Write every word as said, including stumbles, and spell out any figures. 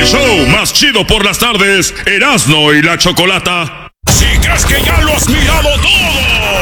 show más chido por las tardes, Erasmo y la Chocolata. Si crees que ya lo has mirado todo,